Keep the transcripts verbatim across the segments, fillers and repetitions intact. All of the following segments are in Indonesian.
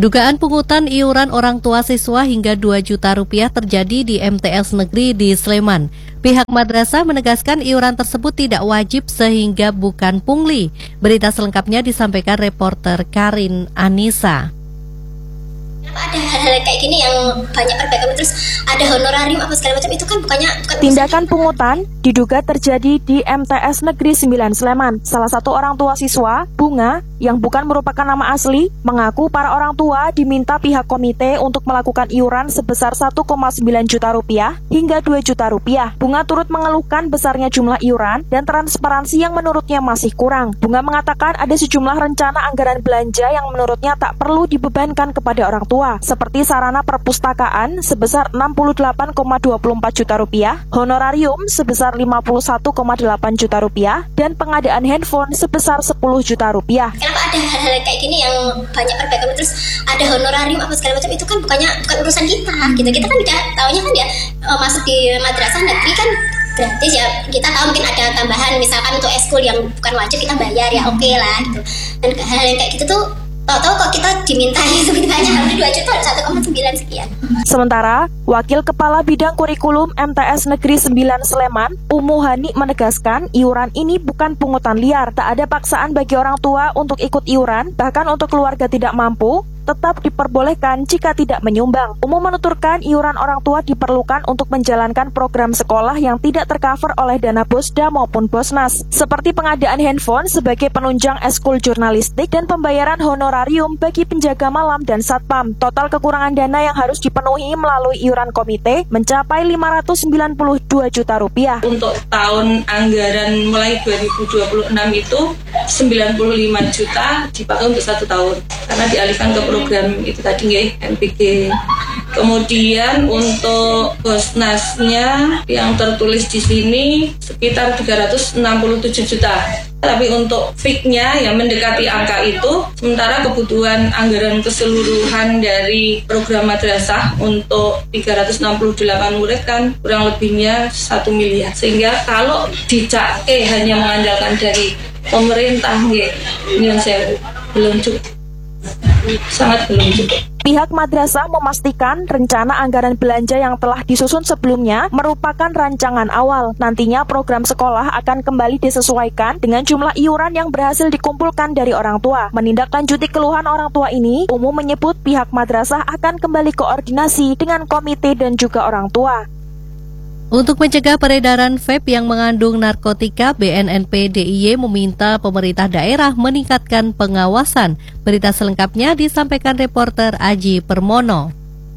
Dugaan pungutan iuran orang tua siswa hingga dua juta rupiah terjadi di M T S Negeri di Sleman. Pihak madrasah menegaskan iuran tersebut tidak wajib sehingga bukan pungli. Berita selengkapnya disampaikan reporter Karin Anissa. Ada hal-hal kayak gini yang banyak perbaikan, terus ada honorarium apa segala macam, itu kan bukannya bukan tindakan pungutan diduga terjadi di M T S Negeri sembilan Sleman. Salah satu orang tua siswa, Bunga, yang bukan merupakan nama asli, mengaku para orang tua diminta pihak komite untuk melakukan iuran sebesar satu koma sembilan juta rupiah hingga dua juta rupiah. Bunga turut mengeluhkan besarnya jumlah iuran dan transparansi yang menurutnya masih kurang. Bunga mengatakan ada sejumlah rencana anggaran belanja yang menurutnya tak perlu dibebankan kepada orang tua, seperti sarana perpustakaan sebesar enam puluh delapan koma dua puluh empat juta rupiah, honorarium sebesar lima puluh satu koma delapan juta rupiah, dan pengadaan handphone sebesar sepuluh juta rupiah. Kenapa ada hal-hal kayak gini yang banyak perbaikan, terus ada honorarium apa segala macam, itu kan bukannya bukan urusan kita gitu. Kita kan tidak tahunya kan ya uh, masuk di madrasah negeri kan gratis ya. Kita tahu mungkin ada tambahan misalkan untuk eskul yang bukan wajib kita bayar ya, oke okay lah gitu. Dan hal yang kayak gitu tuh tahu-tahu kok kita diminta itu banyak, harus dua juta satu koma sembilan sekian. Sementara, Wakil Kepala Bidang Kurikulum M T S Negeri sembilan Sleman, Umu Hani, menegaskan iuran ini bukan pungutan liar. Tak ada paksaan bagi orang tua untuk ikut iuran, bahkan untuk keluarga tidak mampu tetap diperbolehkan jika tidak menyumbang. Umu menuturkan iuran orang tua diperlukan untuk menjalankan program sekolah yang tidak tercover oleh dana Bosda maupun Bosnas, seperti pengadaan handphone sebagai penunjang eskul jurnalistik dan pembayaran honorarium bagi penjaga malam dan satpam. Total kekurangan dana yang harus dipenuhi melalui iuran komite mencapai lima ratus sembilan puluh dua juta rupiah. Untuk tahun anggaran mulai dua ribu dua puluh enam itu sembilan puluh lima juta dipakai untuk satu tahun karena dialihkan ke program itu tadi ya, M P G. Kemudian untuk Bosnasnya yang tertulis di sini sekitar tiga ratus enam puluh tujuh juta. Tapi untuk F I K-nya yang mendekati angka itu, sementara kebutuhan anggaran keseluruhan dari program madrasah untuk tiga ratus enam puluh delapan murid kan kurang lebihnya satu miliar. Sehingga kalau dicake hanya mengandalkan dari pemerintah, ini saya belum cukup. Sangat belum cukup. Pihak madrasah memastikan rencana anggaran belanja yang telah disusun sebelumnya merupakan rancangan awal. Nantinya program sekolah akan kembali disesuaikan dengan jumlah iuran yang berhasil dikumpulkan dari orang tua. Menindaklanjuti keluhan orang tua ini, Umum menyebut pihak madrasah akan kembali koordinasi dengan komite dan juga orang tua. Untuk mencegah peredaran vape yang mengandung narkotika, B N N P D I Y meminta pemerintah daerah meningkatkan pengawasan. Berita selengkapnya disampaikan reporter Aji Permono.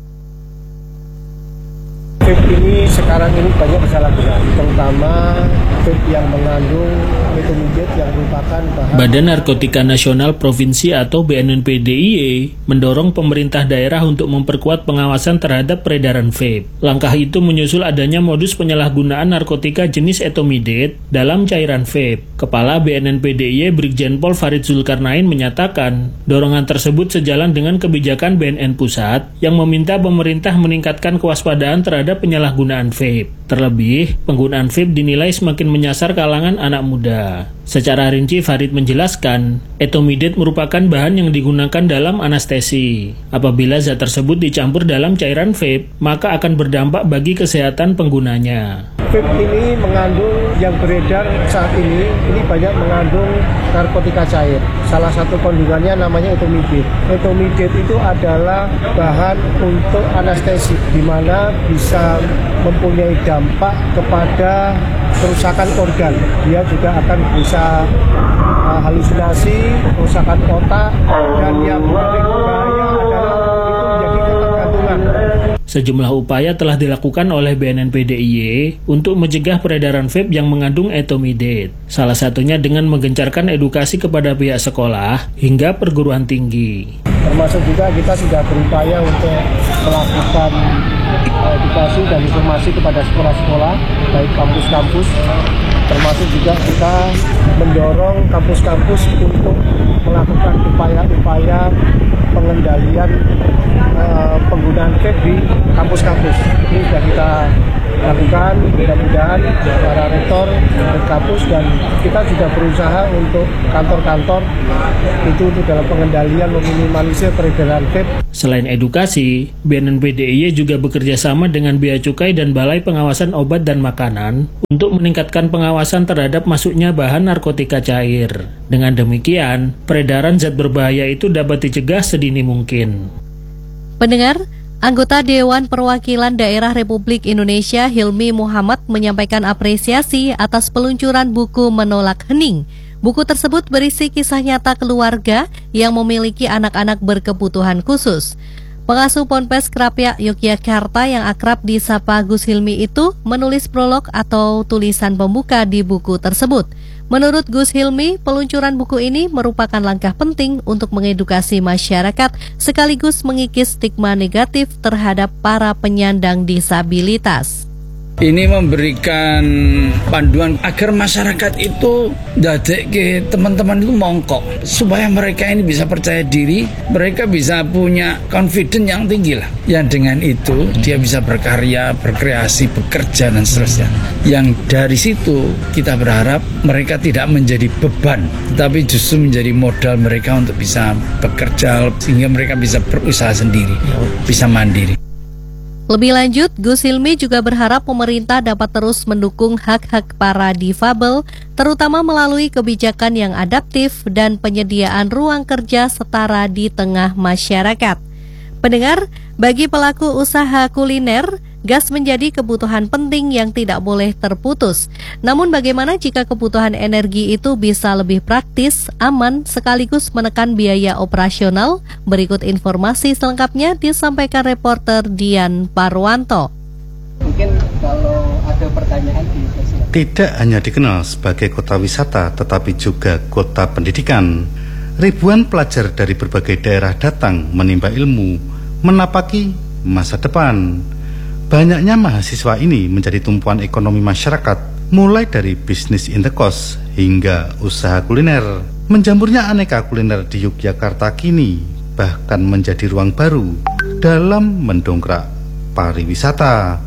Vape ini sekarang ini banyak disalahgunakan, terutama vape yang mengandung metomidate yang merupakan bahan. Badan Narkotika Nasional Provinsi atau B N N P D I Y mendorong pemerintah daerah untuk memperkuat pengawasan terhadap peredaran vape. Langkah itu menyusul adanya modus penyalahgunaan narkotika jenis etomidate dalam cairan vape. Kepala B N N P D I Y Brigjen Pol Farid Zulkarnain menyatakan, dorongan tersebut sejalan dengan kebijakan B N N Pusat yang meminta pemerintah meningkatkan kewaspadaan terhadap penyalahgunaan vape. Terlebih, penggunaan vape dinilai semakin menyasar kalangan anak muda. Secara rinci, Farid menjelaskan, etomidate merupakan bahan yang digunakan dalam anestesi. Apabila zat tersebut dicampur dalam cairan vape, maka akan berdampak bagi kesehatan penggunanya. Vape ini mengandung, yang beredar saat ini, ini banyak mengandung narkotika cair. Salah satu kandungannya namanya etomidate. Etomidate itu adalah bahan untuk anestesi, di mana bisa mempunyai dampak kepada kerusakan organ. Dia juga akan bisa uh, halusinasi, kerusakan otak, dan yang paling bahaya adalah itu menjadi ketergantungan. Sejumlah upaya telah dilakukan oleh B N N P D I Y untuk mencegah peredaran vape yang mengandung etomidate. Salah satunya dengan menggencarkan edukasi kepada pihak sekolah hingga perguruan tinggi. Termasuk juga kita sudah berupaya untuk melakukan edukasi dan informasi kepada sekolah-sekolah, baik kampus-kampus, termasuk juga kita mendorong kampus-kampus untuk melakukan upaya-upaya pengendalian uh, penggunaan vape di kampus-kampus. Ini sudah kita lakukan. Mudah-mudahan para rektor dan kampus dan kita juga berusaha untuk kantor-kantor itu untuk dalam pengendalian meminimalisir peredaran vape. Selain edukasi, B N N P D I Y juga bekerja sama dengan Bea Cukai dan Balai Pengawasan Obat dan Makanan untuk meningkatkan pengawasan terhadap masuknya bahan narkotika cair. Dengan demikian, peredaran zat berbahaya itu dapat dicegah sedini mungkin. Pendengar, anggota Dewan Perwakilan Daerah Republik Indonesia Hilmi Muhammad menyampaikan apresiasi atas peluncuran buku Menolak Hening. Buku tersebut berisi kisah nyata keluarga yang memiliki anak-anak berkebutuhan khusus. Pengasuh Ponpes Krapyak Yogyakarta yang akrab disapa Gus Hilmi itu menulis prolog atau tulisan pembuka di buku tersebut. Menurut Gus Hilmi, peluncuran buku ini merupakan langkah penting untuk mengedukasi masyarakat sekaligus mengikis stigma negatif terhadap para penyandang disabilitas. Ini memberikan panduan agar masyarakat itu dadekke teman-teman itu mongkok supaya mereka ini bisa percaya diri, mereka bisa punya confidence yang tinggi lah. Yang dengan itu dia bisa berkarya, berkreasi, bekerja dan seterusnya. Yang dari situ kita berharap mereka tidak menjadi beban, tapi justru menjadi modal mereka untuk bisa bekerja sehingga mereka bisa berusaha sendiri, bisa mandiri. Lebih lanjut, Gus Hilmi juga berharap pemerintah dapat terus mendukung hak-hak para difabel, terutama melalui kebijakan yang adaptif dan penyediaan ruang kerja setara di tengah masyarakat. Pendengar, bagi pelaku usaha kuliner, gas menjadi kebutuhan penting yang tidak boleh terputus. Namun bagaimana jika kebutuhan energi itu bisa lebih praktis, aman, sekaligus menekan biaya operasional? Berikut informasi selengkapnya disampaikan reporter Dian Parwanto. Mungkin kalau ada pertanyaan di sosial. Tidak hanya dikenal sebagai kota wisata, tetapi juga kota pendidikan. Ribuan pelajar dari berbagai daerah datang menimba ilmu, menapaki masa depan. Banyaknya mahasiswa ini menjadi tumpuan ekonomi masyarakat, mulai dari bisnis indekos hingga usaha kuliner. Menjamurnya aneka kuliner di Yogyakarta kini bahkan menjadi ruang baru dalam mendongkrak pariwisata.